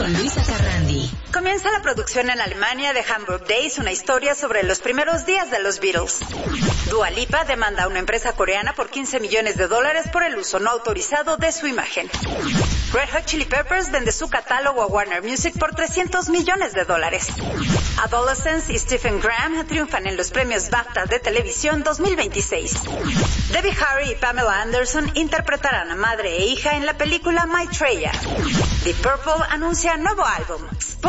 con Luisa Carrandi. Comienza la producción en Alemania de Hamburg Days, una historia sobre los primeros días de los Beatles. Dua Lipa demanda a una empresa coreana por $15 millones por el uso no autorizado de su imagen. Red Hot Chili Peppers vende su catálogo a Warner Music por $300 millones. Adolescence y Stephen Graham triunfan en los premios BAFTA de televisión 2026. Debbie Harry y Pamela Anderson interpretarán a madre e hija en la película Maitreya. Deep Purple anuncia nuevo álbum.